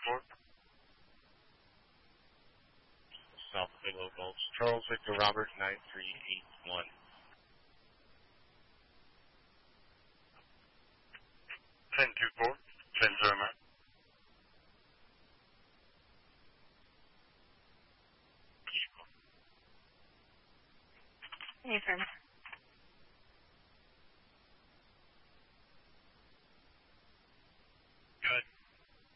South Bigelow Gulch. Charles Victor Robert 9381. 1024. 10 man. Hey, friend.